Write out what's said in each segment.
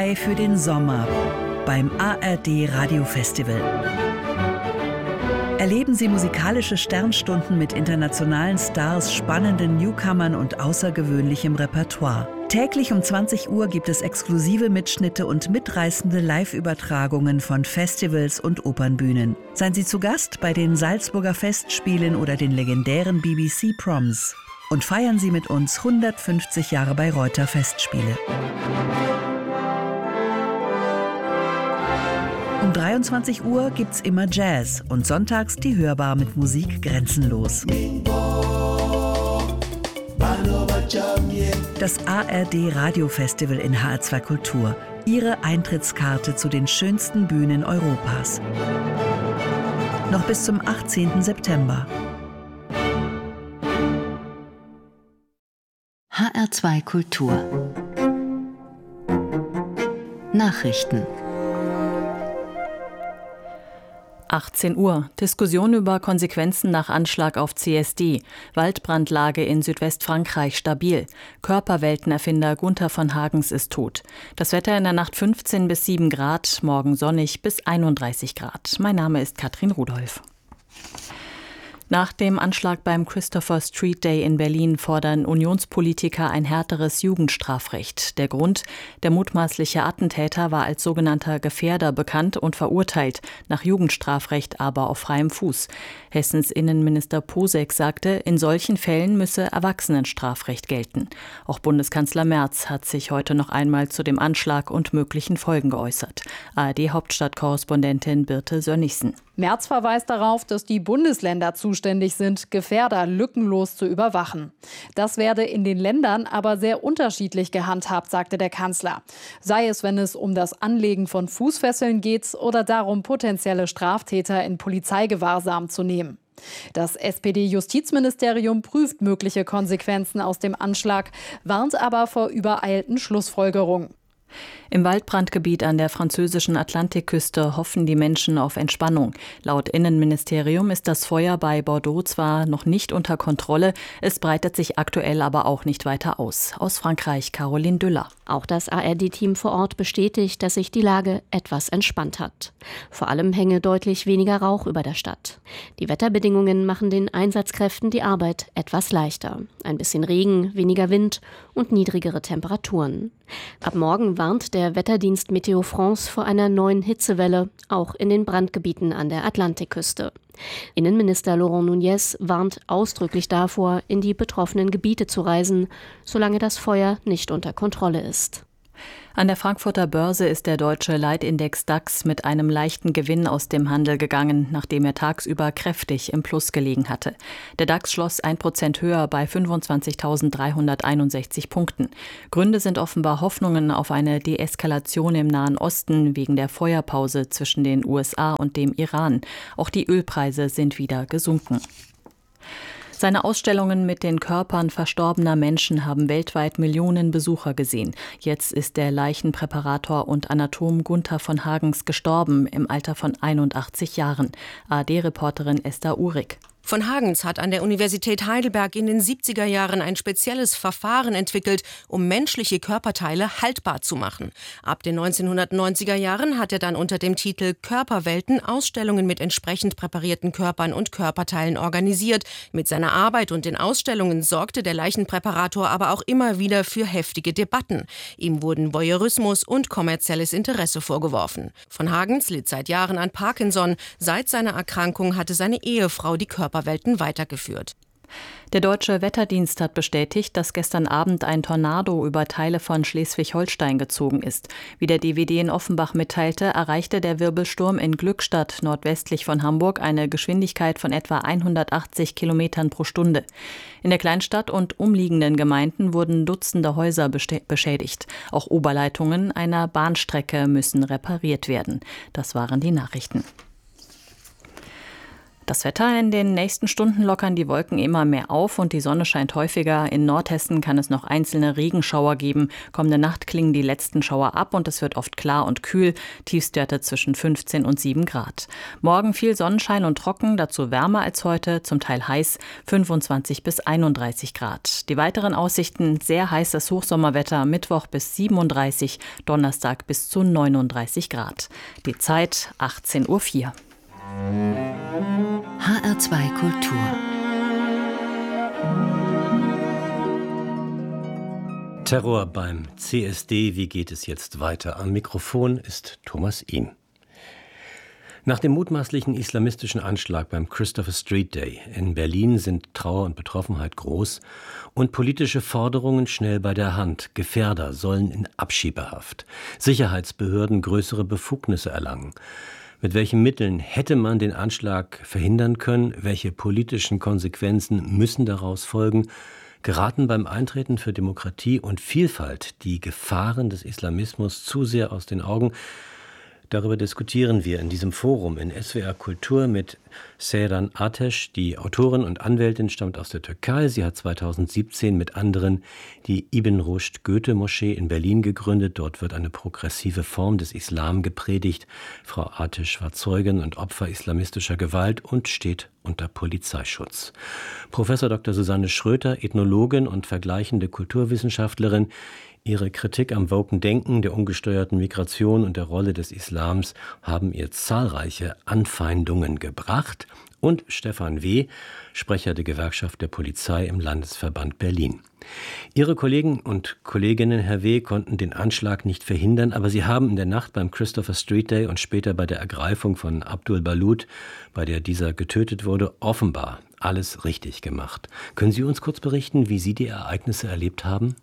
frei für den Sommer beim ARD Radiofestival. Erleben Sie musikalische Sternstunden mit internationalen Stars, spannenden Newcomern und außergewöhnlichem Repertoire. Täglich um 20 Uhr gibt es exklusive Mitschnitte und mitreißende Live-Übertragungen von Festivals und Opernbühnen. Seien Sie zu Gast bei den Salzburger Festspielen oder den legendären BBC Proms. Und feiern Sie mit uns 150 Jahre Bayreuther Festspiele. Um 23 Uhr gibt's immer Jazz und sonntags die Hörbar mit Musik grenzenlos. Das ARD Radiofestival in HR2 Kultur. Ihre Eintrittskarte zu den schönsten Bühnen Europas. Noch bis zum 18. September. HR2 Kultur. Nachrichten. 18 Uhr. Diskussion über Konsequenzen nach Anschlag auf CSD. Waldbrandlage in Südwestfrankreich stabil. Körperweltenerfinder Gunther von Hagens ist tot. Das Wetter in der Nacht 15 bis 7 Grad, morgen sonnig bis 31 Grad. Mein Name ist Katrin Rudolph. Nach dem Anschlag beim Christopher Street Day in Berlin fordern Unionspolitiker ein härteres Jugendstrafrecht. Der Grund: Der mutmaßliche Attentäter war als sogenannter Gefährder bekannt und verurteilt, nach Jugendstrafrecht aber auf freiem Fuß. Hessens Innenminister Posek sagte, in solchen Fällen müsse Erwachsenenstrafrecht gelten. Auch Bundeskanzler Merz hat sich heute noch einmal zu dem Anschlag und möglichen Folgen geäußert. ARD-Hauptstadtkorrespondentin Birte Sönnigsen. Merz verweist darauf, dass die Bundesländer zuständig sind, Gefährder lückenlos zu überwachen. Das werde in den Ländern aber sehr unterschiedlich gehandhabt, sagte der Kanzler. Sei es, wenn es um das Anlegen von Fußfesseln geht oder darum, potenzielle Straftäter in Polizeigewahrsam zu nehmen. Das SPD-Justizministerium prüft mögliche Konsequenzen aus dem Anschlag, warnt aber vor übereilten Schlussfolgerungen. Im Waldbrandgebiet an der französischen Atlantikküste hoffen die Menschen auf Entspannung. Laut Innenministerium ist das Feuer bei Bordeaux zwar noch nicht unter Kontrolle, es breitet sich aktuell aber auch nicht weiter aus. Aus Frankreich Caroline Düller. Auch das ARD-Team vor Ort bestätigt, dass sich die Lage etwas entspannt hat. Vor allem hänge deutlich weniger Rauch über der Stadt. Die Wetterbedingungen machen den Einsatzkräften die Arbeit etwas leichter. Ein bisschen Regen, weniger Wind und niedrigere Temperaturen. Ab morgen warnt der Wetterdienst Meteo France vor einer neuen Hitzewelle, auch in den Brandgebieten an der Atlantikküste. Innenminister Laurent Nunez warnt ausdrücklich davor, in die betroffenen Gebiete zu reisen, solange das Feuer nicht unter Kontrolle ist. An der Frankfurter Börse ist der deutsche Leitindex DAX mit einem leichten Gewinn aus dem Handel gegangen, nachdem er tagsüber kräftig im Plus gelegen hatte. Der DAX schloss 1% höher bei 25.361 Punkten. Gründe sind offenbar Hoffnungen auf eine Deeskalation im Nahen Osten wegen der Feuerpause zwischen den USA und dem Iran. Auch die Ölpreise sind wieder gesunken. Seine Ausstellungen mit den Körpern verstorbener Menschen haben weltweit Millionen Besucher gesehen. Jetzt ist der Leichenpräparator und Anatom Gunther von Hagens gestorben im Alter von 81 Jahren. ARD-Reporterin Esther Uhrig. Von Hagens hat an der Universität Heidelberg in den 70er Jahren ein spezielles Verfahren entwickelt, um menschliche Körperteile haltbar zu machen. Ab den 1990er Jahren hat er dann unter dem Titel Körperwelten Ausstellungen mit entsprechend präparierten Körpern und Körperteilen organisiert. Mit seiner Arbeit und den Ausstellungen sorgte der Leichenpräparator aber auch immer wieder für heftige Debatten. Ihm wurden Voyeurismus und kommerzielles Interesse vorgeworfen. Von Hagens litt seit Jahren an Parkinson. Seit seiner Erkrankung hatte seine Ehefrau die Körperwelten weitergeführt. Der deutsche Wetterdienst hat bestätigt, dass gestern Abend ein Tornado über Teile von Schleswig-Holstein gezogen ist. Wie der DWD in Offenbach mitteilte, erreichte der Wirbelsturm in Glückstadt nordwestlich von Hamburg eine Geschwindigkeit von etwa 180 Kilometern pro Stunde. In der Kleinstadt und umliegenden Gemeinden wurden Dutzende Häuser beschädigt. Auch Oberleitungen einer Bahnstrecke müssen repariert werden. Das waren die Nachrichten. Das Wetter: in den nächsten Stunden lockern die Wolken immer mehr auf und die Sonne scheint häufiger. In Nordhessen kann es noch einzelne Regenschauer geben. Kommende Nacht klingen die letzten Schauer ab und es wird oft klar und kühl. Tiefstwerte zwischen 15 und 7 Grad. Morgen viel Sonnenschein und trocken, dazu wärmer als heute, zum Teil heiß, 25 bis 31 Grad. Die weiteren Aussichten: sehr heißes Hochsommerwetter, Mittwoch bis 37, Donnerstag bis zu 39 Grad. Die Zeit 18:04 Uhr. HR2 Kultur. Terror beim CSD. Wie geht es jetzt weiter? Am Mikrofon ist Thomas Ihm. Nach dem mutmaßlichen islamistischen Anschlag beim Christopher Street Day in Berlin sind Trauer und Betroffenheit groß und politische Forderungen schnell bei der Hand. Gefährder sollen in Abschiebehaft. Sicherheitsbehörden größere Befugnisse erlangen. Mit welchen Mitteln hätte man den Anschlag verhindern können? Welche politischen Konsequenzen müssen daraus folgen? Geraten beim Eintreten für Demokratie und Vielfalt die Gefahren des Islamismus zu sehr aus den Augen? Darüber diskutieren wir in diesem Forum in SWR Kultur mit Seyran Ateş. Die Autorin und Anwältin stammt aus der Türkei. Sie hat 2017 mit anderen die Ibn Rushd Goethe-Moschee in Berlin gegründet. Dort wird eine progressive Form des Islam gepredigt. Frau Ateş war Zeugin und Opfer islamistischer Gewalt und steht unter Polizeischutz. Professor Dr. Susanne Schröter, Ethnologin und vergleichende Kulturwissenschaftlerin. Ihre Kritik am woken Denken, der ungesteuerten Migration und der Rolle des Islams haben ihr zahlreiche Anfeindungen gebracht. Und Stefan W., Sprecher der Gewerkschaft der Polizei im Landesverband Berlin. Ihre Kollegen und Kolleginnen, Herr W., konnten den Anschlag nicht verhindern, aber sie haben in der Nacht beim Christopher Street Day und später bei der Ergreifung von Abdul Balut, bei der dieser getötet wurde, offenbar alles richtig gemacht. Können Sie uns kurz berichten, wie Sie die Ereignisse erlebt haben?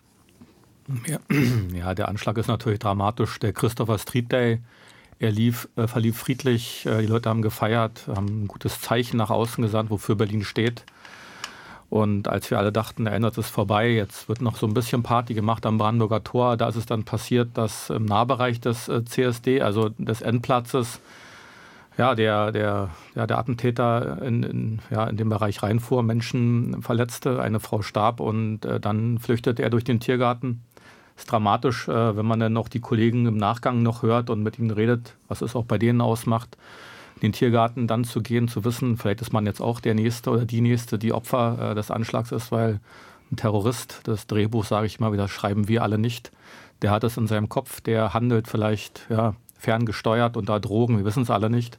Ja, der Anschlag ist natürlich dramatisch. Der Christopher Street Day, verlief friedlich. Die Leute haben gefeiert, haben ein gutes Zeichen nach außen gesandt, wofür Berlin steht. Und als wir alle dachten, der Einsatz ist vorbei, jetzt wird noch so ein bisschen Party gemacht am Brandenburger Tor. Da ist es dann passiert, dass im Nahbereich des CSD, also des Endplatzes, ja, der Attentäter in dem Bereich reinfuhr, Menschen verletzte, eine Frau starb und dann flüchtete er durch den Tiergarten. Ist dramatisch, wenn man dann noch die Kollegen im Nachgang noch hört und mit ihnen redet, was es auch bei denen ausmacht, in den Tiergarten dann zu gehen, zu wissen, vielleicht ist man jetzt auch der Nächste oder die Nächste, die Opfer des Anschlags ist, weil ein Terrorist, das Drehbuch, sage ich immer wieder, schreiben wir alle nicht, der hat es in seinem Kopf, der handelt vielleicht ferngesteuert unter Drogen, wir wissen es alle nicht.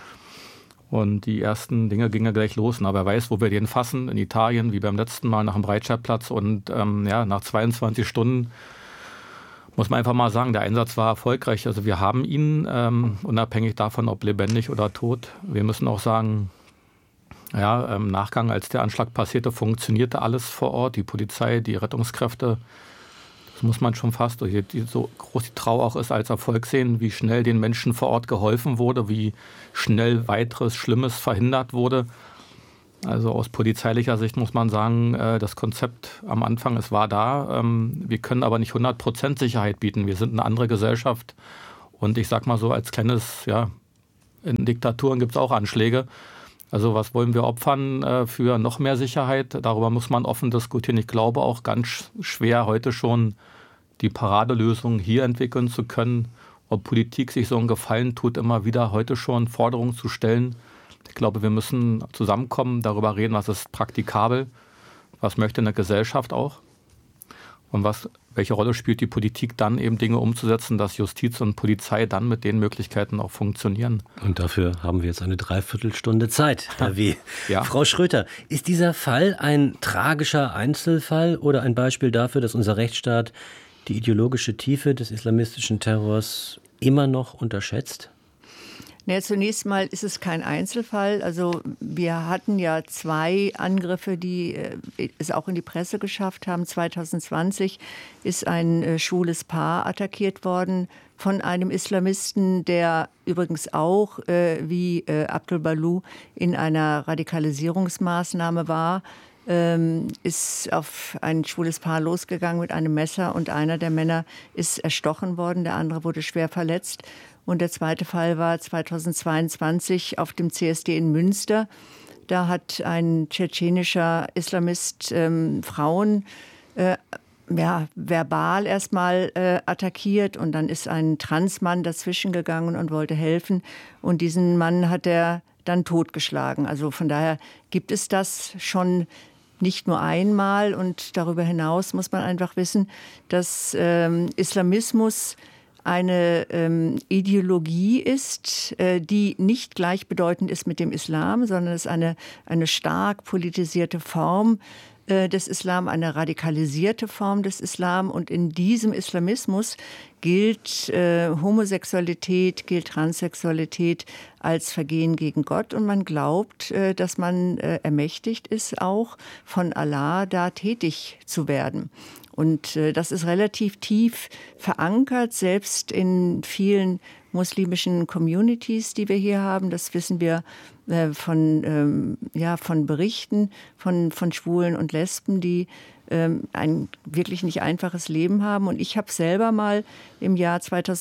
Und die ersten Dinge gingen ja gleich los. Aber wer weiß, wo wir den fassen, in Italien, wie beim letzten Mal nach dem Breitscheidplatz. Und nach 22 Stunden muss man einfach mal sagen, der Einsatz war erfolgreich. Also wir haben ihn, unabhängig davon, ob lebendig oder tot. Wir müssen auch sagen, im Nachgang, als der Anschlag passierte, funktionierte alles vor Ort. Die Polizei, die Rettungskräfte, das muss man schon fast, so groß die Trauer auch ist, als Erfolg sehen, wie schnell den Menschen vor Ort geholfen wurde, wie schnell weiteres Schlimmes verhindert wurde. Also aus polizeilicher Sicht muss man sagen, das Konzept am Anfang, es war da. Wir können aber nicht 100% Sicherheit bieten. Wir sind eine andere Gesellschaft. Und ich sag mal so, als kleines, in Diktaturen gibt es auch Anschläge. Also was wollen wir opfern für noch mehr Sicherheit? Darüber muss man offen diskutieren. Ich glaube auch ganz schwer heute schon die Paradelösung hier entwickeln zu können. Ob Politik sich so einen Gefallen tut, immer wieder heute schon Forderungen zu stellen. Ich glaube, wir müssen zusammenkommen, darüber reden, was ist praktikabel, was möchte eine Gesellschaft auch und welche Rolle spielt die Politik dann eben Dinge umzusetzen, dass Justiz und Polizei dann mit den Möglichkeiten auch funktionieren. Und dafür haben wir jetzt eine Dreiviertelstunde Zeit, Herr W. Ja. Frau Schröter, ist dieser Fall ein tragischer Einzelfall oder ein Beispiel dafür, dass unser Rechtsstaat die ideologische Tiefe des islamistischen Terrors immer noch unterschätzt? Ja, zunächst mal ist es kein Einzelfall. Also wir hatten ja 2 Angriffe, die es auch in die Presse geschafft haben. 2020 ist ein schwules Paar attackiert worden von einem Islamisten, der übrigens auch wie Abdul Balut in einer Radikalisierungsmaßnahme war. ist auf ein schwules Paar losgegangen mit einem Messer und einer der Männer ist erstochen worden, der andere wurde schwer verletzt. Und der zweite Fall war 2022 auf dem CSD in Münster. Da hat ein tschetschenischer Islamist Frauen verbal erstmal attackiert und dann ist ein Transmann dazwischen gegangen und wollte helfen und diesen Mann hat er dann totgeschlagen. Also von daher gibt es das schon nicht nur einmal und darüber hinaus muss man einfach wissen, dass Islamismus eine Ideologie ist, die nicht gleichbedeutend ist mit dem Islam, sondern es ist eine stark politisierte Form des Islam, eine radikalisierte Form des Islam. Und in diesem Islamismus gilt Homosexualität, gilt Transsexualität als Vergehen gegen Gott. Und man glaubt, dass man ermächtigt ist, auch von Allah da tätig zu werden. Und das ist relativ tief verankert, selbst in vielen muslimischen Communities, die wir hier haben. Das wissen wir von Berichten von Schwulen und Lesben, die ein wirklich nicht einfaches Leben haben. Und ich habe selber mal im Jahr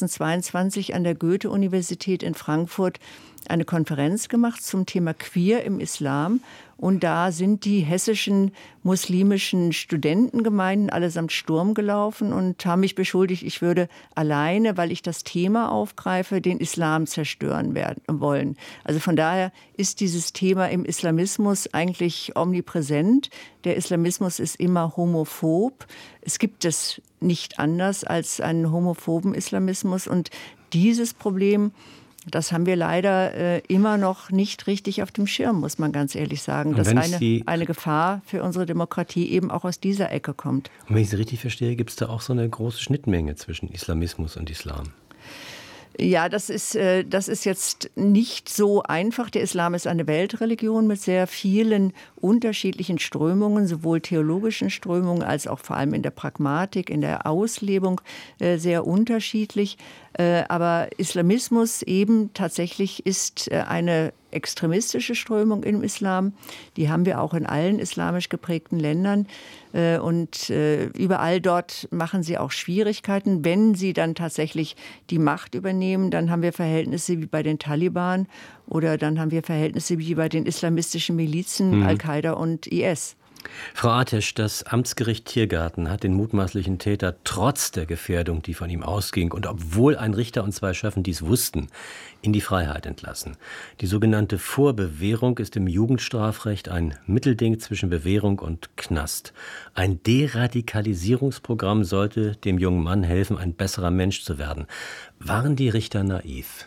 2022 an der Goethe-Universität in Frankfurt eine Konferenz gemacht zum Thema Queer im Islam. Und da sind die hessischen muslimischen Studentengemeinden allesamt Sturm gelaufen und haben mich beschuldigt, ich würde alleine, weil ich das Thema aufgreife, den Islam zerstören wollen. Also von daher ist dieses Thema im Islamismus eigentlich omnipräsent. Der Islamismus ist immer homophob. Es gibt es nicht anders als einen homophoben Islamismus. Und dieses Problem, das haben wir leider immer noch nicht richtig auf dem Schirm, muss man ganz ehrlich sagen, dass eine Gefahr für unsere Demokratie eben auch aus dieser Ecke kommt. Und wenn ich Sie richtig verstehe, gibt es da auch so eine große Schnittmenge zwischen Islamismus und Islam? Ja, das ist jetzt nicht so einfach. Der Islam ist eine Weltreligion mit sehr vielen unterschiedlichen Strömungen, sowohl theologischen Strömungen als auch vor allem in der Pragmatik, in der Auslebung sehr unterschiedlich. Aber Islamismus eben tatsächlich ist eine extremistische Strömung im Islam. Die haben wir auch in allen islamisch geprägten Ländern. Und überall dort machen sie auch Schwierigkeiten. Wenn sie dann tatsächlich die Macht übernehmen, dann haben wir Verhältnisse wie bei den Taliban oder dann haben wir Verhältnisse wie bei den islamistischen Milizen, Al-Qaida und IS. Frau Atesch, das Amtsgericht Tiergarten hat den mutmaßlichen Täter trotz der Gefährdung, die von ihm ausging, und obwohl ein Richter und zwei Schöffen dies wussten, in die Freiheit entlassen. Die sogenannte Vorbewährung ist im Jugendstrafrecht ein Mittelding zwischen Bewährung und Knast. Ein Deradikalisierungsprogramm sollte dem jungen Mann helfen, ein besserer Mensch zu werden. Waren die Richter naiv?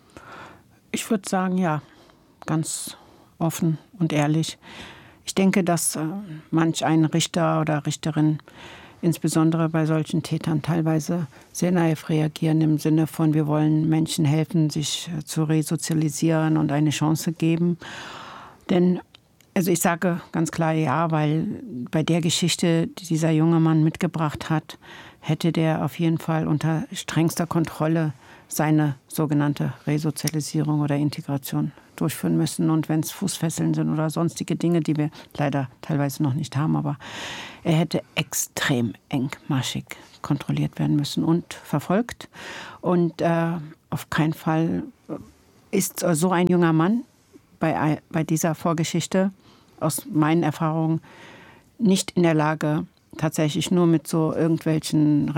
Ich würde sagen, ja, ganz offen und ehrlich. Ich denke, dass manch ein Richter oder Richterin, insbesondere bei solchen Tätern, teilweise sehr naiv reagieren im Sinne von, wir wollen Menschen helfen, sich zu resozialisieren und eine Chance geben. Denn, also ich sage ganz klar ja, weil bei der Geschichte, die dieser junge Mann mitgebracht hat, hätte der auf jeden Fall unter strengster Kontrolle seine sogenannte Resozialisierung oder Integration durchführen müssen. Und wenn es Fußfesseln sind oder sonstige Dinge, die wir leider teilweise noch nicht haben, aber er hätte extrem engmaschig kontrolliert werden müssen und verfolgt. Und auf keinen Fall ist so ein junger Mann bei dieser Vorgeschichte aus meinen Erfahrungen nicht in der Lage, tatsächlich nur mit so irgendwelchen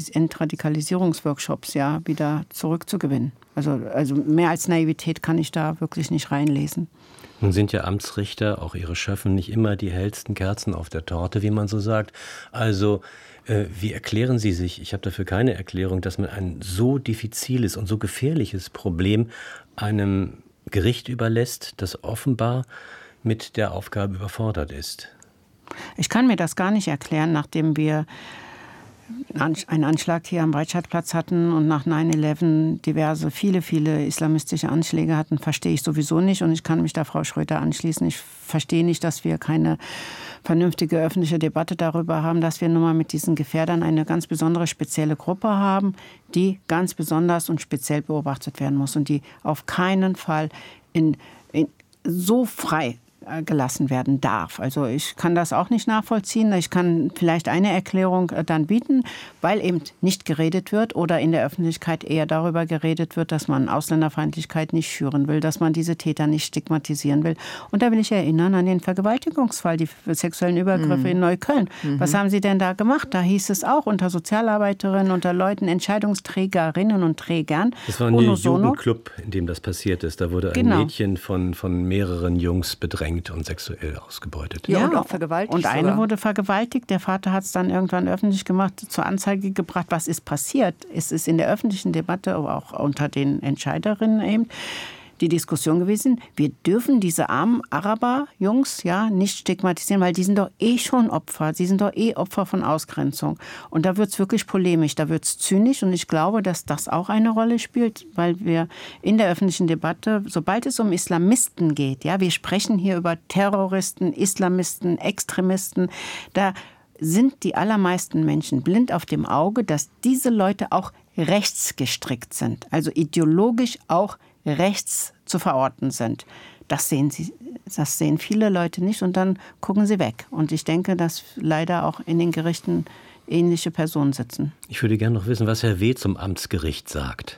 Entradikalisierungsworkshops wieder zurückzugewinnen. Also mehr als Naivität kann ich da wirklich nicht reinlesen. Nun sind ja Amtsrichter, auch ihre Schöffen, nicht immer die hellsten Kerzen auf der Torte, wie man so sagt. Also wie erklären Sie sich, ich habe dafür keine Erklärung, dass man ein so diffiziles und so gefährliches Problem einem Gericht überlässt, das offenbar mit der Aufgabe überfordert ist? Ich kann mir das gar nicht erklären, nachdem wir einen Anschlag hier am Breitscheidplatz hatten und nach 9/11 viele islamistische Anschläge hatten, verstehe ich sowieso nicht. Und ich kann mich da Frau Schröter anschließen. Ich verstehe nicht, dass wir keine vernünftige öffentliche Debatte darüber haben, dass wir nun mal mit diesen Gefährdern eine ganz besondere, spezielle Gruppe haben, die ganz besonders und speziell beobachtet werden muss und die auf keinen Fall so frei gelassen werden darf. Also ich kann das auch nicht nachvollziehen. Ich kann vielleicht eine Erklärung dann bieten, weil eben nicht geredet wird oder in der Öffentlichkeit eher darüber geredet wird, dass man Ausländerfeindlichkeit nicht schüren will, dass man diese Täter nicht stigmatisieren will. Und da will ich erinnern an den Vergewaltigungsfall, die sexuellen Übergriffe in Neukölln. Was haben Sie denn da gemacht? Da hieß es auch unter Sozialarbeiterinnen, unter Leuten, Entscheidungsträgerinnen und Trägern. Das war ein Jugendclub, in dem das passiert ist. Da wurde ein Mädchen von mehreren Jungs bedrängt und sexuell ausgebeutet. Ja, und auch vergewaltigt. Und eine wurde vergewaltigt. Der Vater hat es dann irgendwann öffentlich gemacht, zur Anzeige gebracht. Was ist passiert? Es ist in der öffentlichen Debatte, aber auch unter den Entscheiderinnen eben, die Diskussion gewesen, wir dürfen diese armen Araber-Jungs nicht stigmatisieren, weil die sind doch schon Opfer. Sie sind doch Opfer von Ausgrenzung. Und da wird es wirklich polemisch, da wird es zynisch. Und ich glaube, dass das auch eine Rolle spielt, weil wir in der öffentlichen Debatte, sobald es um Islamisten geht, wir sprechen hier über Terroristen, Islamisten, Extremisten, da sind die allermeisten Menschen blind auf dem Auge, dass diese Leute auch rechtsgestrickt sind, also ideologisch auch rechts zu verorten sind. Das sehen viele Leute nicht und dann gucken sie weg. Und ich denke, dass leider auch in den Gerichten ähnliche Personen sitzen. Ich würde gerne noch wissen, was Herr W. zum Amtsgericht sagt.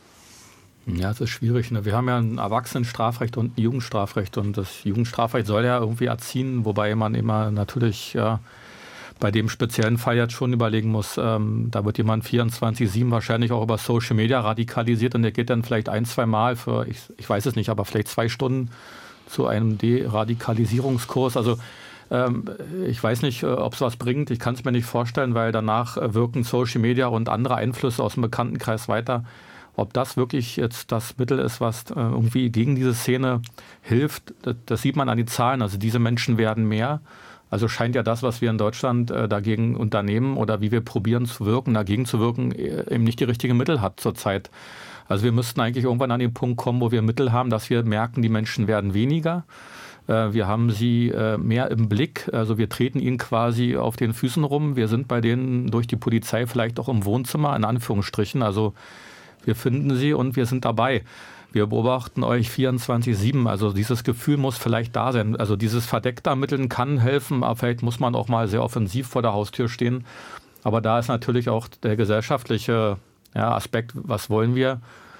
Ja, es ist schwierig. Ne? Wir haben ja ein Erwachsenenstrafrecht und ein Jugendstrafrecht. Und das Jugendstrafrecht soll ja irgendwie erziehen, wobei man immer natürlich bei dem speziellen Fall jetzt schon überlegen muss, da wird jemand 24/7 wahrscheinlich auch über Social Media radikalisiert und der geht dann vielleicht 1-2 Mal für, ich weiß es nicht, aber vielleicht 2 Stunden zu einem Deradikalisierungskurs. Also ich weiß nicht, ob es was bringt. Ich kann es mir nicht vorstellen, weil danach wirken Social Media und andere Einflüsse aus dem Bekanntenkreis weiter. Ob das wirklich jetzt das Mittel ist, was irgendwie gegen diese Szene hilft, das sieht man an den Zahlen. Also diese Menschen werden mehr. Also scheint ja das, was wir in Deutschland dagegen unternehmen oder wie wir probieren zu wirken, dagegen zu wirken, eben nicht die richtigen Mittel hat zurzeit. Also wir müssten eigentlich irgendwann an den Punkt kommen, wo wir Mittel haben, dass wir merken, die Menschen werden weniger. Wir haben sie mehr im Blick. Also wir treten ihnen quasi auf den Füßen rum. Wir sind bei denen durch die Polizei vielleicht auch im Wohnzimmer, in Anführungsstrichen. Also wir finden sie und wir sind dabei. Wir beobachten euch 24/7, also dieses Gefühl muss vielleicht da sein. Also dieses verdeckte Ermitteln kann helfen, aber vielleicht muss man auch mal sehr offensiv vor der Haustür stehen. Aber da ist natürlich auch der gesellschaftliche Aspekt, was wollen wir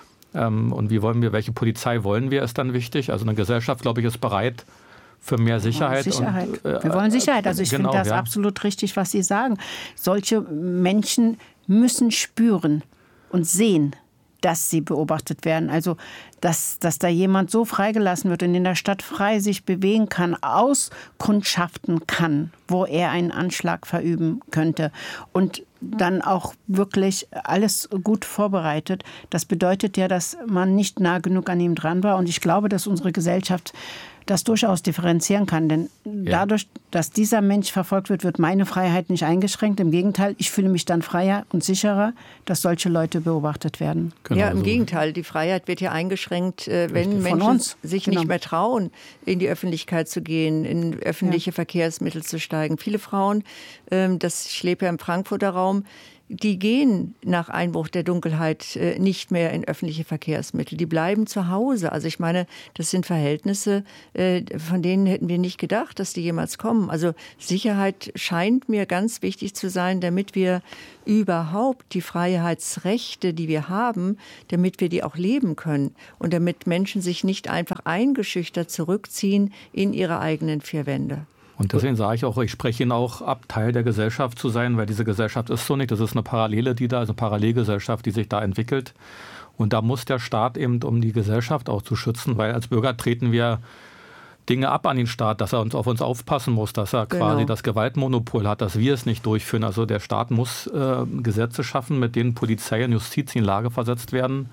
und wie wollen wir, welche Polizei wollen wir, ist dann wichtig. Also eine Gesellschaft, glaube ich, ist bereit für mehr Sicherheit. Wir wollen Sicherheit. Also ich finde das absolut richtig, was Sie sagen. Solche Menschen müssen spüren und sehen, dass sie beobachtet werden. Also, dass da jemand so freigelassen wird und in der Stadt frei sich bewegen kann, auskundschaften kann, wo er einen Anschlag verüben könnte und dann auch wirklich alles gut vorbereitet. Das bedeutet ja, dass man nicht nah genug an ihm dran war. Und ich glaube, dass unsere Gesellschaft das durchaus differenzieren kann. Denn dadurch, dass dieser Mensch verfolgt wird, wird meine Freiheit nicht eingeschränkt. Im Gegenteil, ich fühle mich dann freier und sicherer, dass solche Leute beobachtet werden. Genau, ja, im Gegenteil. Die Freiheit wird ja eingeschränkt, wenn Menschen sich nicht mehr trauen, in die Öffentlichkeit zu gehen, in öffentliche Verkehrsmittel zu steigen. Viele Frauen, ich lebe ja im Frankfurter Raum, die gehen nach Einbruch der Dunkelheit nicht mehr in öffentliche Verkehrsmittel. Die bleiben zu Hause. Also ich meine, das sind Verhältnisse, von denen hätten wir nicht gedacht, dass die jemals kommen. Also Sicherheit scheint mir ganz wichtig zu sein, damit wir überhaupt die Freiheitsrechte, die wir haben, damit wir die auch leben können und damit Menschen sich nicht einfach eingeschüchtert zurückziehen in ihre eigenen 4 Wände. Und deswegen sage ich auch, ich spreche Ihnen auch ab, Teil der Gesellschaft zu sein, weil diese Gesellschaft ist so nicht. Das ist eine Parallelgesellschaft, die sich da entwickelt. Und da muss der Staat eben, um die Gesellschaft auch zu schützen, weil als Bürger treten wir Dinge ab an den Staat, dass er auf uns aufpassen muss, dass er quasi das Gewaltmonopol hat, dass wir es nicht durchführen. Also der Staat muss Gesetze schaffen, mit denen Polizei und Justiz in die Lage versetzt werden,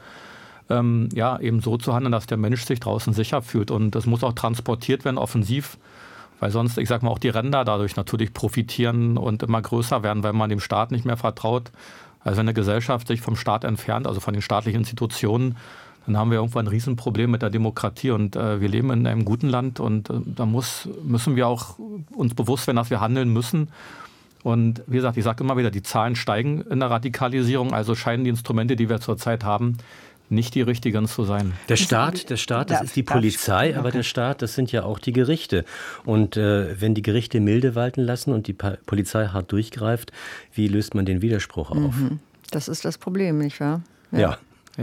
eben so zu handeln, dass der Mensch sich draußen sicher fühlt. Und das muss auch transportiert werden, offensiv. Weil sonst, ich sag mal, auch die Ränder dadurch natürlich profitieren und immer größer werden, weil man dem Staat nicht mehr vertraut. Also wenn eine Gesellschaft sich vom Staat entfernt, also von den staatlichen Institutionen, dann haben wir irgendwann ein Riesenproblem mit der Demokratie. Und wir leben in einem guten Land und da müssen wir auch uns bewusst werden, dass wir handeln müssen. Und wie gesagt, ich sage immer wieder, die Zahlen steigen in der Radikalisierung. Also scheinen die Instrumente, die wir zurzeit haben, nicht die richtigen zu sein. Der Staat, das ist die Polizei, aber der Staat, das sind ja auch die Gerichte. Und wenn die Gerichte milde walten lassen und die Polizei hart durchgreift, wie löst man den Widerspruch auf? Das ist das Problem, nicht wahr? Ja.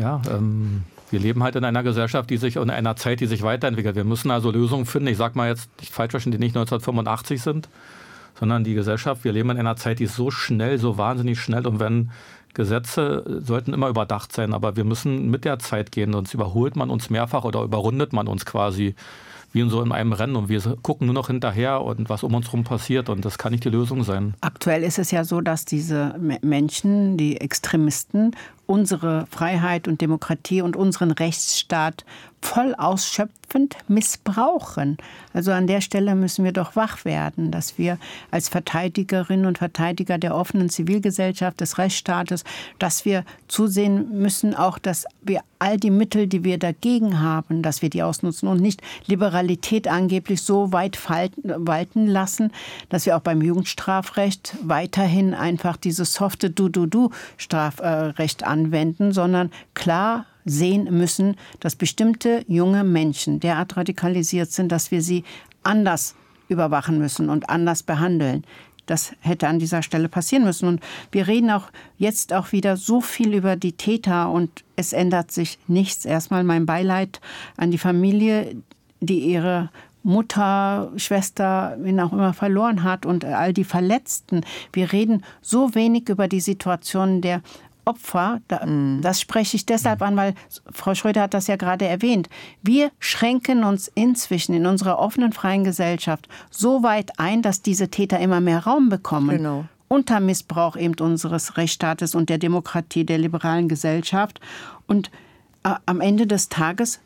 Wir leben halt in einer Gesellschaft, in einer Zeit, die sich weiterentwickelt. Wir müssen also Lösungen finden. Ich sage mal jetzt nicht falsch verstehen, die nicht 1985 sind, sondern die Gesellschaft, wir leben in einer Zeit, die ist so schnell, so wahnsinnig schnell. Und wenn Gesetze sollten immer überdacht sein, aber wir müssen mit der Zeit gehen, sonst überholt man uns mehrfach oder überrundet man uns quasi wie in einem Rennen und wir gucken nur noch hinterher und was um uns herum passiert und das kann nicht die Lösung sein. Aktuell ist es ja so, dass diese Menschen, die Extremisten, unsere Freiheit und Demokratie und unseren Rechtsstaat voll ausschöpfend missbrauchen. Also an der Stelle müssen wir doch wach werden, dass wir als Verteidigerinnen und Verteidiger der offenen Zivilgesellschaft, des Rechtsstaates, dass wir zusehen müssen, auch dass wir all die Mittel, die wir dagegen haben, dass wir die ausnutzen und nicht Liberalität angeblich so weit walten lassen, dass wir auch beim Jugendstrafrecht weiterhin einfach dieses softe Du-Du-Du-Strafrecht anwenden, sondern klar sehen müssen, dass bestimmte junge Menschen derart radikalisiert sind, dass wir sie anders überwachen müssen und anders behandeln. Das hätte an dieser Stelle passieren müssen. Und wir reden auch jetzt auch wieder so viel über die Täter und es ändert sich nichts. Erstmal mein Beileid an die Familie, die ihre Mutter, Schwester, wen auch immer verloren hat und all die Verletzten. Wir reden so wenig über die Situation der Opfer, das spreche ich deshalb an, weil Frau Schröder hat das ja gerade erwähnt. Wir schränken uns inzwischen in unserer offenen, freien Gesellschaft so weit ein, dass diese Täter immer mehr Raum bekommen. Genau. Unter Missbrauch eben unseres Rechtsstaates und der Demokratie, der liberalen Gesellschaft. Und am Ende des Tages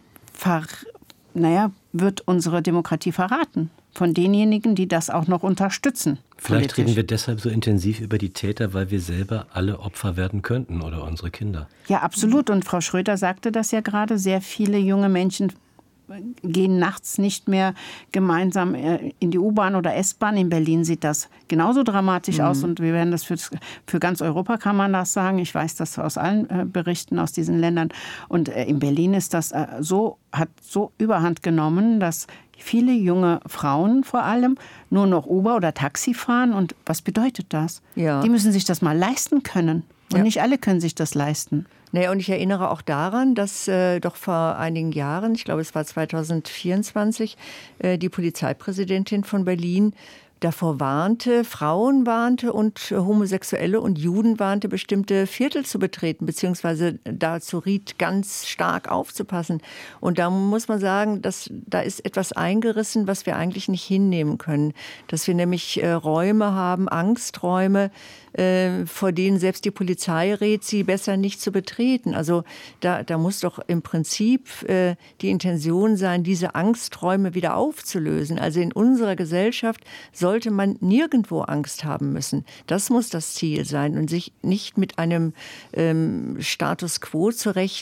wird unsere Demokratie verraten von denjenigen, die das auch noch unterstützen. Vielleicht reden wir deshalb so intensiv über die Täter, weil wir selber alle Opfer werden könnten oder unsere Kinder. Ja, absolut. Und Frau Schröder sagte das ja gerade. Sehr viele junge Menschen gehen nachts nicht mehr gemeinsam in die U-Bahn oder S-Bahn. In Berlin sieht das genauso dramatisch aus und wir werden das für ganz Europa, kann man das sagen. Ich weiß das aus allen Berichten aus diesen Ländern. Und in Berlin ist das hat so überhand genommen, dass viele junge Frauen vor allem nur noch Uber oder Taxi fahren. Und was bedeutet das? Ja. Die müssen sich das mal leisten können. Und nicht alle können sich das leisten. Naja, und ich erinnere auch daran, dass doch vor einigen Jahren, ich glaube es war 2024, die Polizeipräsidentin von Berlin davor warnte, Frauen warnte und Homosexuelle und Juden warnte, bestimmte Viertel zu betreten, beziehungsweise dazu riet, ganz stark aufzupassen. Und da muss man sagen, da ist etwas eingerissen, was wir eigentlich nicht hinnehmen können. Dass wir nämlich Räume haben, Angsträume, vor denen selbst die Polizei rät, sie besser nicht zu betreten. Also da muss doch im Prinzip die Intention sein, diese Angsträume wieder aufzulösen. Also in unserer Gesellschaft sollte man nirgendwo Angst haben müssen. Das muss das Ziel sein und sich nicht mit einem Status quo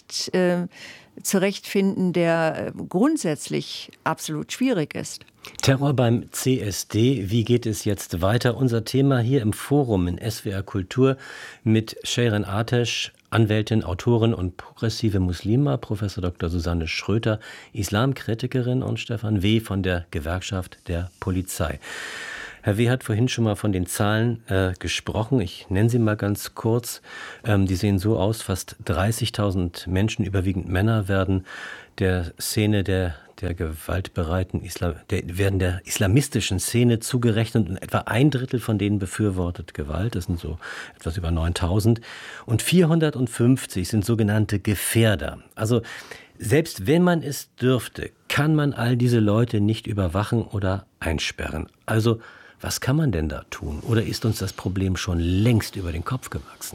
zurechtfinden, der grundsätzlich absolut schwierig ist. Terror beim CSD, wie geht es jetzt weiter? Unser Thema hier im Forum in SWR Kultur mit Shirin Atesh, Anwältin, Autorin und progressive Muslima, Professor Dr. Susanne Schröter, Islamkritikerin und Stefan W. von der Gewerkschaft der Polizei. Herr W. hat vorhin schon mal von den Zahlen gesprochen. Ich nenne sie mal ganz kurz. Die sehen so aus, fast 30.000 Menschen, überwiegend Männer, werden der Szene der gewaltbereiten werden der islamistischen Szene zugerechnet und etwa 1/3 von denen befürwortet Gewalt. Das sind so etwas über 9.000. Und 450 sind sogenannte Gefährder. Also selbst wenn man es dürfte, kann man all diese Leute nicht überwachen oder einsperren. Also was kann man denn da tun? Oder ist uns das Problem schon längst über den Kopf gewachsen?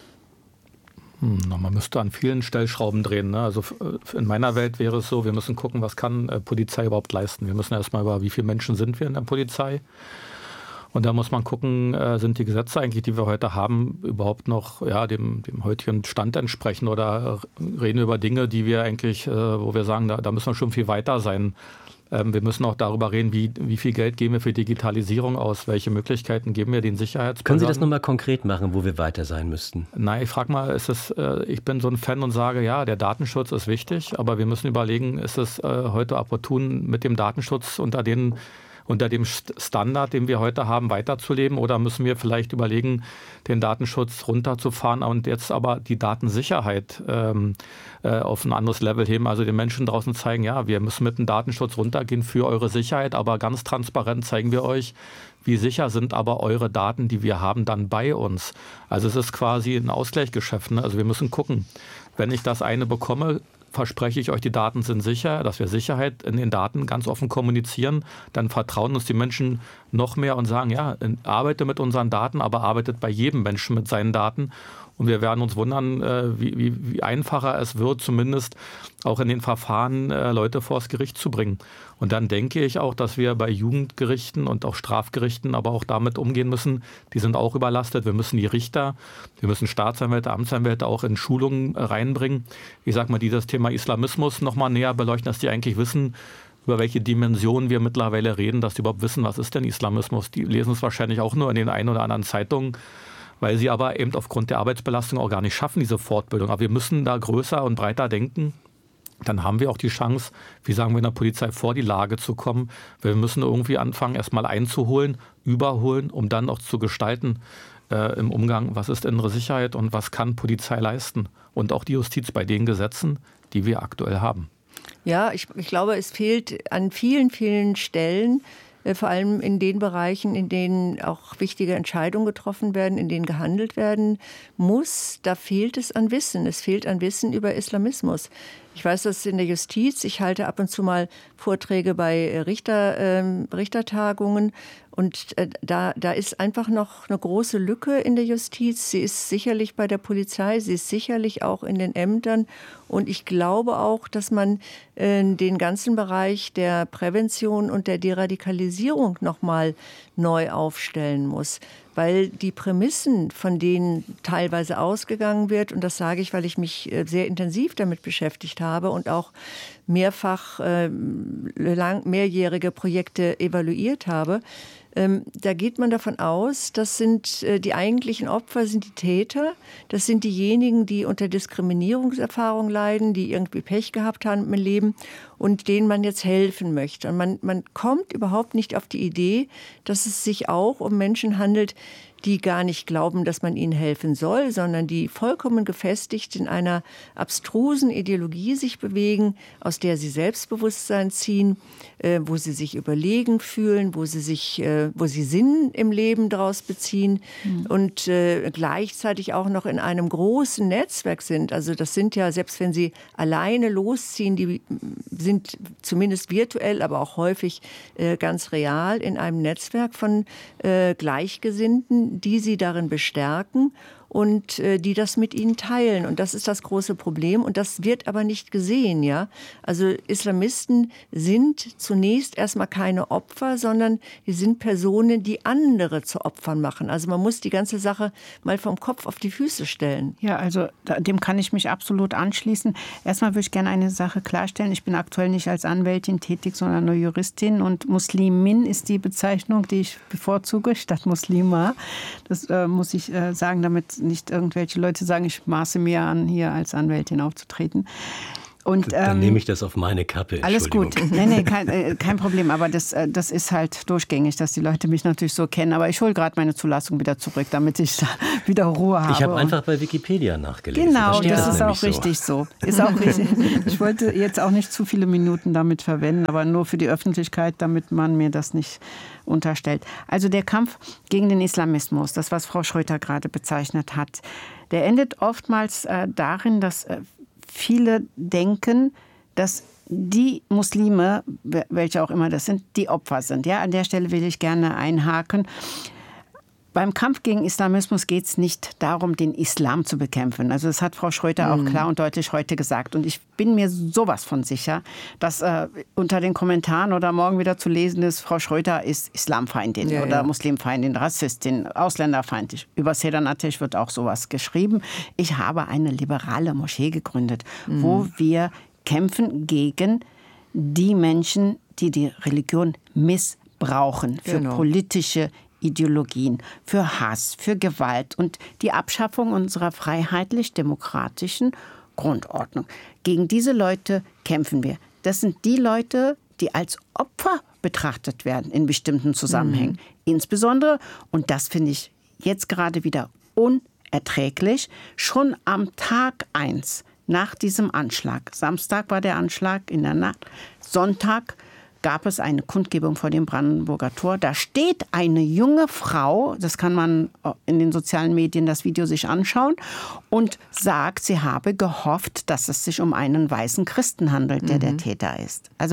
Man müsste an vielen Stellschrauben drehen. Ne? Also in meiner Welt wäre es so, wir müssen gucken, was kann Polizei überhaupt leisten. Wir müssen erstmal über, wie viele Menschen sind wir in der Polizei. Und da muss man gucken, sind die Gesetze eigentlich, die wir heute haben, überhaupt noch dem heutigen Stand entsprechen oder reden über Dinge, die wir eigentlich, wo wir sagen, da müssen wir schon viel weiter sein. Wir müssen auch darüber reden, wie viel Geld geben wir für Digitalisierung aus, welche Möglichkeiten geben wir den Sicherheitsbehörden. Können Sie das nochmal konkret machen, wo wir weiter sein müssten? Nein, ich frage mal, ich bin so ein Fan und sage, ja, der Datenschutz ist wichtig, aber wir müssen überlegen, ist es heute opportun, mit dem Datenschutz unter dem Standard, den wir heute haben, weiterzuleben? Oder müssen wir vielleicht überlegen, den Datenschutz runterzufahren und jetzt aber die Datensicherheit auf ein anderes Level heben? Also den Menschen draußen zeigen, ja, wir müssen mit dem Datenschutz runtergehen für eure Sicherheit, aber ganz transparent zeigen wir euch, wie sicher sind aber eure Daten, die wir haben, dann bei uns. Also es ist quasi ein Ausgleichsgeschäft. Ne? Also wir müssen gucken, wenn ich das eine bekomme, verspreche ich euch, die Daten sind sicher, dass wir Sicherheit in den Daten ganz offen kommunizieren, dann vertrauen uns die Menschen noch mehr und sagen, ja, arbeitet mit unseren Daten, aber arbeitet bei jedem Menschen mit seinen Daten. Und wir werden uns wundern, wie einfacher es wird, zumindest auch in den Verfahren Leute vors Gericht zu bringen. Und dann denke ich auch, dass wir bei Jugendgerichten und auch Strafgerichten aber auch damit umgehen müssen. Die sind auch überlastet. Wir müssen die Richter, wir müssen Staatsanwälte, Amtsanwälte auch in Schulungen reinbringen. Ich sage mal, die das Thema Islamismus noch mal näher beleuchten, dass die eigentlich wissen, über welche Dimensionen wir mittlerweile reden, dass die überhaupt wissen, was ist denn Islamismus. Die lesen es wahrscheinlich auch nur in den einen oder anderen Zeitungen, weil sie aber eben aufgrund der Arbeitsbelastung auch gar nicht schaffen, diese Fortbildung. Aber wir müssen da größer und breiter denken. Dann haben wir auch die Chance, wie sagen wir in der Polizei, vor die Lage zu kommen. Wir müssen irgendwie anfangen, erstmal einzuholen, überholen, um dann auch zu gestalten im Umgang, was ist innere Sicherheit und was kann Polizei leisten. Und auch die Justiz bei den Gesetzen, die wir aktuell haben. Ja, ich glaube, es fehlt an vielen, vielen Stellen, vor allem in den Bereichen, in denen auch wichtige Entscheidungen getroffen werden, in denen gehandelt werden muss. Da fehlt es an Wissen. Es fehlt an Wissen über Islamismus. Ich weiß das in der Justiz. Ich halte ab und zu mal Vorträge bei Richtertagungen. Und da ist einfach noch eine große Lücke in der Justiz. Sie ist sicherlich bei der Polizei, sie ist sicherlich auch in den Ämtern. Und ich glaube auch, dass man den ganzen Bereich der Prävention und der Deradikalisierung noch mal neu aufstellen muss. Weil die Prämissen, von denen teilweise ausgegangen wird, und das sage ich, weil ich mich sehr intensiv damit beschäftigt habe und auch mehrfach mehrjährige Projekte evaluiert habe, da geht man davon aus, das sind die eigentlichen Opfer, sind die Täter. Das sind diejenigen, die unter Diskriminierungserfahrung leiden, die irgendwie Pech gehabt haben im Leben und denen man jetzt helfen möchte. Und man kommt überhaupt nicht auf die Idee, dass es sich auch um Menschen handelt, die gar nicht glauben, dass man ihnen helfen soll, sondern die vollkommen gefestigt in einer abstrusen Ideologie sich bewegen, aus der sie Selbstbewusstsein ziehen, wo sie sich überlegen fühlen, wo sie Sinn im Leben daraus beziehen und gleichzeitig auch noch in einem großen Netzwerk sind. Also das sind ja, selbst wenn sie alleine losziehen, die sind zumindest virtuell, aber auch häufig ganz real in einem Netzwerk von Gleichgesinnten, die sie darin bestärken und die das mit ihnen teilen. Und das ist das große Problem. Und das wird aber nicht gesehen, ja. Also Islamisten sind zunächst erstmal keine Opfer, sondern die sind Personen, die andere zu Opfern machen. Also man muss die ganze Sache mal vom Kopf auf die Füße stellen. Ja, also dem kann ich mich absolut anschließen. Erstmal würde ich gerne eine Sache klarstellen. Ich bin aktuell nicht als Anwältin tätig, sondern nur Juristin. Und Muslimin ist die Bezeichnung, die ich bevorzuge, statt Muslima. Das muss ich sagen, damit nicht irgendwelche Leute sagen, ich maße mir an, hier als Anwältin aufzutreten. Und, dann nehme ich das auf meine Kappe. Alles gut. Nee, kein Problem. Aber das ist halt durchgängig, dass die Leute mich natürlich so kennen. Aber ich hole gerade meine Zulassung wieder zurück, damit ich da wieder Ruhe habe. Ich habe einfach bei Wikipedia nachgelesen. Genau, das ist auch richtig so. Ist auch richtig. Ich wollte jetzt auch nicht zu viele Minuten damit verwenden, aber nur für die Öffentlichkeit, damit man mir das nicht unterstellt. Also der Kampf gegen den Islamismus, das, was Frau Schröter gerade bezeichnet hat, der endet oftmals darin, dass viele denken, dass die Muslime, welche auch immer das sind, die Opfer sind. Ja, an der Stelle will ich gerne einhaken. Beim Kampf gegen Islamismus geht es nicht darum, den Islam zu bekämpfen. Also das hat Frau Schröter auch klar und deutlich heute gesagt. Und ich bin mir sowas von sicher, dass unter den Kommentaren oder morgen wieder zu lesen ist, Frau Schröter ist Islamfeindin oder Muslimfeindin, Rassistin, ausländerfeindlich. Über Sedan Ateş wird auch sowas geschrieben. Ich habe eine liberale Moschee gegründet, wo wir kämpfen gegen die Menschen, die die Religion missbrauchen für politische Ideologien, für Hass, für Gewalt und die Abschaffung unserer freiheitlich-demokratischen Grundordnung. Gegen diese Leute kämpfen wir. Das sind die Leute, die als Opfer betrachtet werden in bestimmten Zusammenhängen. Insbesondere, und das finde ich jetzt gerade wieder unerträglich, schon am Tag 1 nach diesem Anschlag, Samstag war der Anschlag in der Nacht, Sonntag gab es eine Kundgebung vor dem Brandenburger Tor. Da steht eine junge Frau, das kann man in den sozialen Medien das Video sich anschauen, und sagt, sie habe gehofft, dass es sich um einen weißen Christen handelt, der Täter ist. Also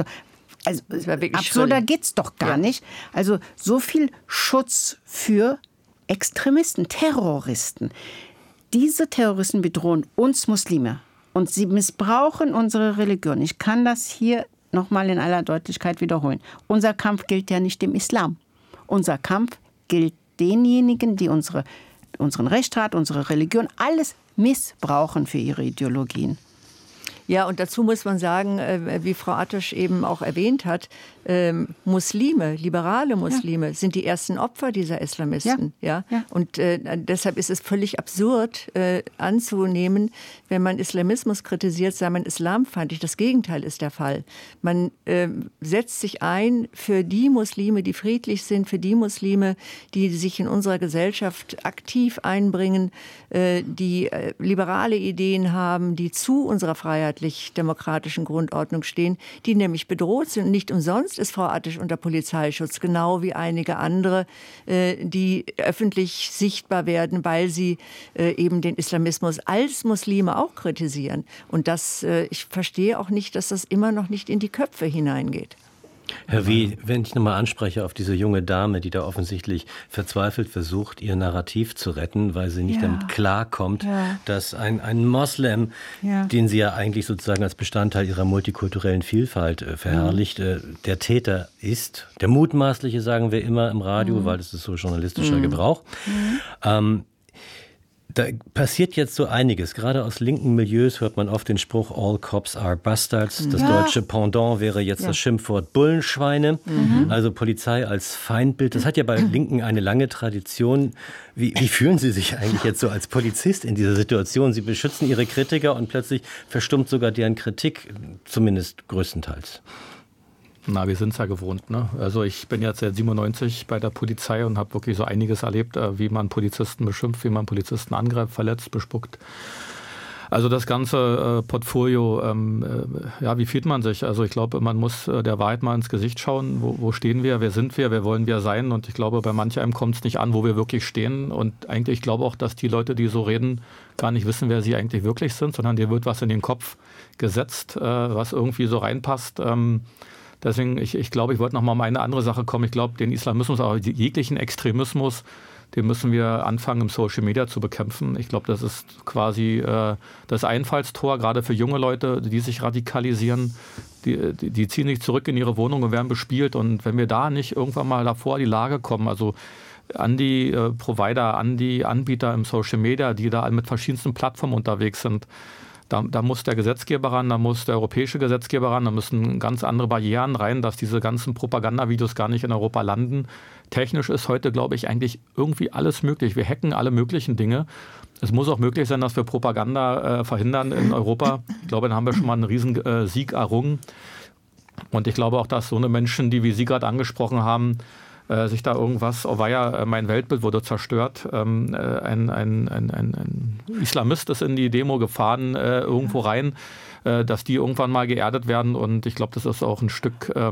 absurder geht's doch gar nicht. Also so viel Schutz für Extremisten, Terroristen. Diese Terroristen bedrohen uns Muslime und sie missbrauchen unsere Religion. Ich kann das hier nochmal in aller Deutlichkeit wiederholen. Unser Kampf gilt ja nicht dem Islam. Unser Kampf gilt denjenigen, die unseren Rechtsstaat, unsere Religion, alles missbrauchen für ihre Ideologien. Ja, und dazu muss man sagen, wie Frau Attosch eben auch erwähnt hat, Muslime, liberale Muslime sind die ersten Opfer dieser Islamisten. Ja. Und deshalb ist es völlig absurd anzunehmen, wenn man Islamismus kritisiert, sei man islamfeindlich. Das Gegenteil ist der Fall. Man setzt sich ein für die Muslime, die friedlich sind, für die Muslime, die sich in unserer Gesellschaft aktiv einbringen, die liberale Ideen haben, die zu unserer freiheitlich-demokratischen Grundordnung stehen, die nämlich bedroht sind. Und nicht umsonst ist Frau Attosch unter Polizeischutz, genau wie einige andere, die öffentlich sichtbar werden, weil sie eben den Islamismus als Muslime auch kritisieren. Und ich verstehe auch nicht, dass das immer noch nicht in die Köpfe hineingeht. Herr W., wenn ich nochmal anspreche auf diese junge Dame, die da offensichtlich verzweifelt versucht, ihr Narrativ zu retten, weil sie nicht damit klarkommt, dass ein Moslem, den sie ja eigentlich sozusagen als Bestandteil ihrer multikulturellen Vielfalt verherrlicht, der Täter ist. Der Mutmaßliche, sagen wir immer im Radio, weil das ist so journalistischer Gebrauch. Da passiert jetzt so einiges. Gerade aus linken Milieus hört man oft den Spruch, all cops are bastards. Das deutsche Pendant wäre jetzt das Schimpfwort Bullenschweine. Also Polizei als Feindbild. Das hat ja bei Linken eine lange Tradition. Wie fühlen Sie sich eigentlich jetzt so als Polizist in dieser Situation? Sie beschützen Ihre Kritiker und plötzlich verstummt sogar deren Kritik, zumindest größtenteils. Na, wir sind es ja gewohnt, ne? Also ich bin jetzt seit 97 bei der Polizei und habe wirklich so einiges erlebt, wie man Polizisten beschimpft, wie man Polizisten angreift, verletzt, bespuckt. Also das ganze Portfolio, wie fühlt man sich? Also ich glaube, man muss der Wahrheit mal ins Gesicht schauen, wo stehen wir, wer sind wir, wer wollen wir sein? Und ich glaube, bei manch einem kommt es nicht an, wo wir wirklich stehen. Und eigentlich, ich glaube auch, dass die Leute, die so reden, gar nicht wissen, wer sie eigentlich wirklich sind, sondern dir wird was in den Kopf gesetzt, was irgendwie so reinpasst. Deswegen, ich glaube, ich wollte noch mal um eine andere Sache kommen. Ich glaube, den Islamismus, aber jeglichen Extremismus, den müssen wir anfangen, im Social Media zu bekämpfen. Ich glaube, das ist quasi das Einfallstor, gerade für junge Leute, die sich radikalisieren. Die ziehen sich zurück in ihre Wohnung und werden bespielt. Und wenn wir da nicht irgendwann mal davor die Lage kommen, also an die Provider, an die Anbieter im Social Media, die da mit verschiedensten Plattformen unterwegs sind, da muss der Gesetzgeber ran, da muss der europäische Gesetzgeber ran, da müssen ganz andere Barrieren rein, dass diese ganzen Propagandavideos gar nicht in Europa landen. Technisch ist heute, glaube ich, eigentlich irgendwie alles möglich. Wir hacken alle möglichen Dinge. Es muss auch möglich sein, dass wir Propaganda verhindern in Europa. Ich glaube, dann haben wir schon mal einen riesen Sieg errungen. Und ich glaube auch, dass so eine Menschen, die, wie Sie gerade angesprochen haben, sich da irgendwas, oh weia, mein Weltbild wurde zerstört. Ein Islamist ist in die Demo gefahren, irgendwo rein, dass die irgendwann mal geerdet werden. Und ich glaube, das ist auch ein Stück